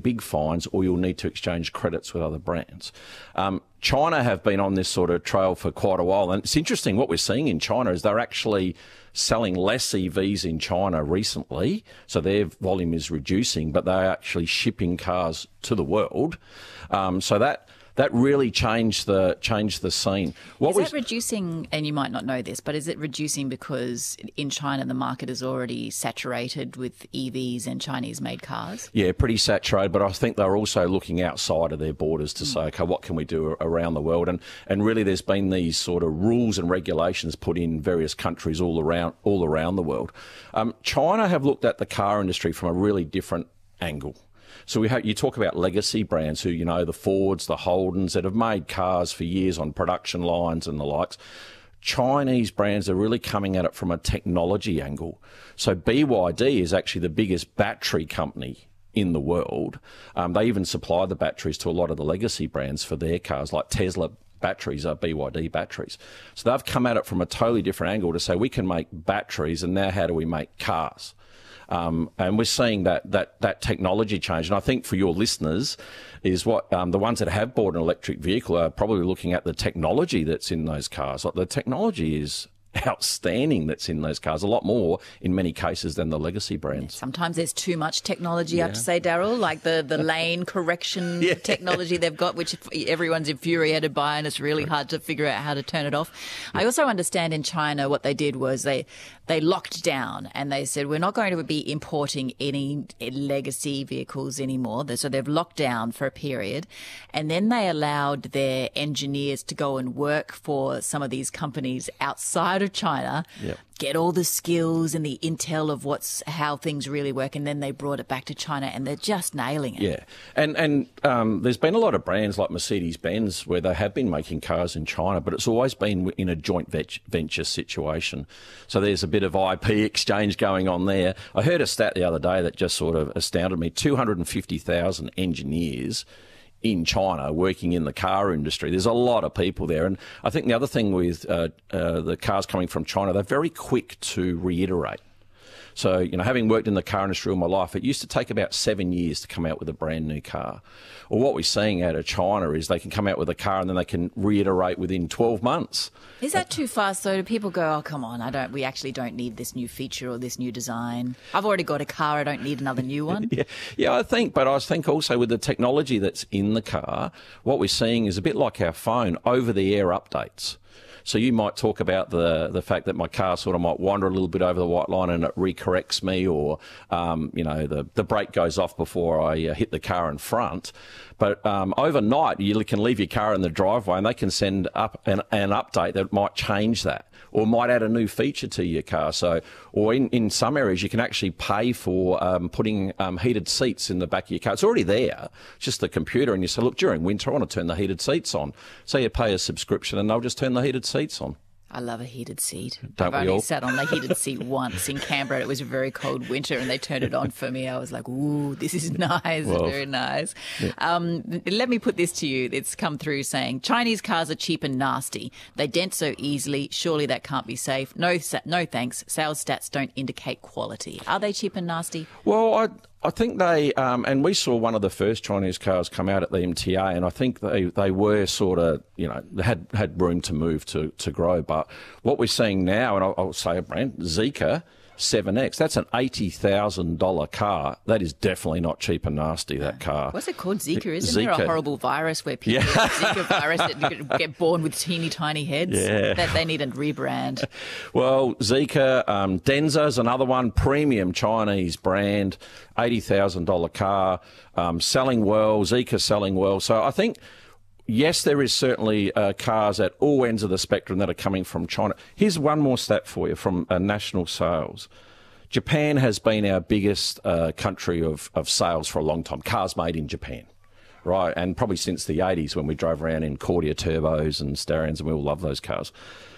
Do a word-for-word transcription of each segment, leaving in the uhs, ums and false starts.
big fines or you'll need to exchange credits with other brands. Um, China have been on this sort of trail for quite a while. And it's interesting, what we're seeing in China is they're actually selling less E Vs in China recently, so their volume is reducing, but they're actually shipping cars to the world. Um, so that that really changed the changed the scene. What is was, that reducing, and you might not know this, but is it reducing because in China the market is already saturated with E Vs and Chinese-made cars? Yeah, pretty saturated, but I think they're also looking outside of their borders to mm. say, okay, what can we do around the world? And and really there's been these sort of rules and regulations put in various countries all around all around the world. Um, China have looked at the car industry from a really different angle. So we have, you talk about legacy brands who, you know, the Fords, the Holdens that have made cars for years on production lines and the likes. Chinese brands are really coming at it from a technology angle. So B Y D is actually the biggest battery company in the world. Um, they even supply the batteries to a lot of the legacy brands for their cars, like Tesla batteries are B Y D batteries. So they've come at it from a totally different angle to say we can make batteries and now how do we make cars? Um, and we're seeing that, that that technology change. And I think for your listeners is what um, the ones that have bought an electric vehicle are probably looking at the technology that's in those cars. Like the technology is outstanding that's in those cars, a lot more in many cases than the legacy brands. Yeah, sometimes there's too much technology, yeah. I have to say, Daryl, like the, the lane correction yeah. technology they've got, which everyone's infuriated by, and it's really hard to figure out how to turn it off. Yeah. I also understand in China what they did was they they locked down and they said, we're not going to be importing any legacy vehicles anymore. So they've locked down for a period. And then they allowed their engineers to go and work for some of these companies outside of China, yep. get all the skills and the intel of what's how things really work, and then they brought it back to China and they're just nailing it. Yeah, and and um, there's been a lot of brands like Mercedes-Benz where they have been making cars in China, but it's always been in a joint venture situation. So there's a bit of I P exchange going on there. I heard a stat the other day that just sort of astounded me: two hundred fifty thousand engineers in China working in the car industry. There's a lot of people there. And I think the other thing with uh, uh, the cars coming from China, they're very quick to reiterate. So, you know, having worked in the car industry all my life, it used to take about seven years to come out with a brand new car. Well, what we're seeing out of China is they can come out with a car and then they can reiterate within twelve months. Is that too fast, though? Do people go, oh, come on, I don't, we actually don't need this new feature or this new design? I've already got a car, I don't need another new one? yeah, yeah, I think, but I think also with the technology that's in the car, what we're seeing is a bit like our phone, over-the-air updates. So you might talk about the the fact that my car sort of might wander a little bit over the white line and it recorrects me, or um, you know, the the brake goes off before I uh, hit the car in front. But um, overnight, you can leave your car in the driveway and they can send up an, an update that might change that, or might add a new feature to your car. So, or in, in some areas, you can actually pay for um, putting um, heated seats in the back of your car. It's already there, it's just the computer, and you say, look, during winter, I want to turn the heated seats on. So you pay a subscription and they'll just turn the heated seats on. I love a heated seat. Don't I've we only all? sat on the heated seat once in Canberra. It was a very cold winter and they turned it on for me. I was like, ooh, this is nice, well, very nice. Yeah. Um, let me put this to you. It's come through saying, Chinese cars are cheap and nasty. They dent so easily. Surely that can't be safe. No, no thanks. Sales stats don't indicate quality. Are they cheap and nasty? Well, I... I think they, um, and we saw one of the first Chinese cars come out at the M T A, and I think they, they were sort of, you know, they had, had room to move to, to grow. But what we're seeing now, and I'll, I'll say a brand, Zeekr seven X, that's an eighty thousand dollars car. That is definitely not cheap and nasty, that car. What's it called? Zeekr? Isn't Zeekr. there a horrible virus where people yeah. get Zeekr virus that get born with teeny tiny heads? Yeah. That they need a rebrand. Well, Zeekr, um, Denza is another one, premium Chinese brand, eighty thousand dollars car, um, selling well, Zeekr selling well. So I think, yes, there is certainly uh, cars at all ends of the spectrum that are coming from China. Here's one more stat for you from uh, national sales. Japan has been our biggest uh, country of, of sales for a long time, cars made in Japan, right? And probably since the eighties when we drove around in Cordia turbos and Starions, and we all love those cars.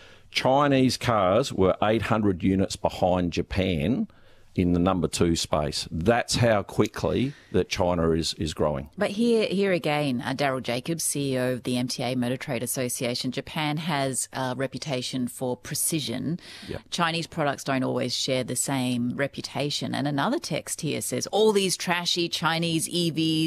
Chinese cars were eight hundred units behind Japan in the number two space. That's how quickly that China is is growing. But here here again, uh, Daryl Jacobs, C E O of the M T A Motor Trade Association, Japan has a reputation for precision. Yep. Chinese products don't always share the same reputation. And another text here says, all these trashy Chinese E Vs